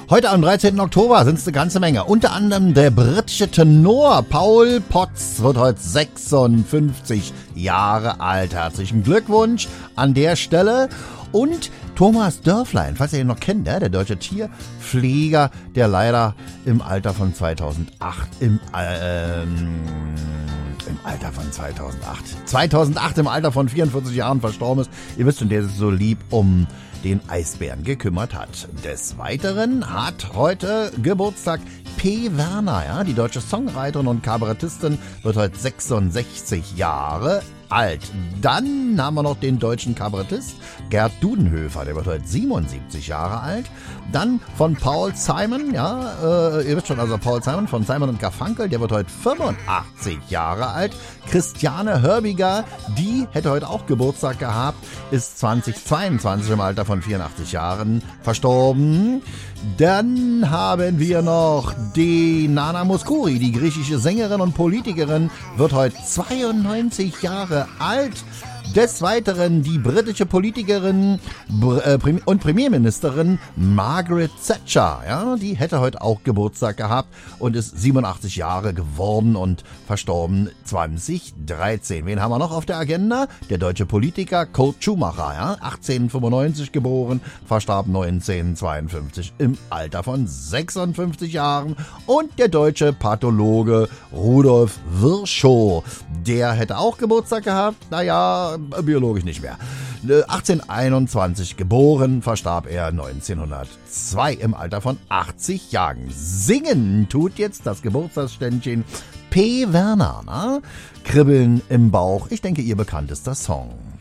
Heute am 13. Oktober sind es eine ganze Menge. Unter anderem der britische Tenor Paul Potts wird heute 56 Jahre alt. Herzlichen Glückwunsch an der Stelle. Und Thomas Dörflein, falls ihr ihn noch kennt, der deutsche Tierpfleger, der leider im Alter von 2008 im Alter von 44 Jahren verstorben ist. Ihr wisst schon, der sich so lieb um den Eisbären gekümmert hat. Des Weiteren hat heute Geburtstag P. Werner, ja, die deutsche Songwriterin und Kabarettistin, wird heute 66 Jahre alt. Dann haben wir noch den deutschen Kabarettist Gerd Dudenhöfer, der wird heute 77 Jahre alt. Dann von Paul Simon, ja, ihr wisst schon, also Paul Simon von Simon und Garfunkel, der wird heute 85 Jahre alt. Christiane Hörbiger, die hätte heute auch Geburtstag gehabt, ist 2022 im Alter von 84 Jahren verstorben. Dann haben wir noch die Nana Mouskouri, die griechische Sängerin und Politikerin, wird heute 92 Jahre alt. Des Weiteren die britische Politikerin und Premierministerin Margaret Thatcher, ja, die hätte heute auch Geburtstag gehabt und ist 87 Jahre geworden und verstorben 2013. Wen haben wir noch auf der Agenda? Der deutsche Politiker Kurt Schumacher, ja, 1895 geboren, verstarb 1952 im Alter von 56 Jahren. Und der deutsche Pathologe Rudolf Virchow, der hätte auch Geburtstag gehabt, naja, biologisch nicht mehr. 1821 geboren, verstarb er 1902 im Alter von 80 Jahren. Singen tut jetzt das Geburtstagsständchen P. Werner, na? Kribbeln im Bauch, ich denke, ihr bekanntester Song.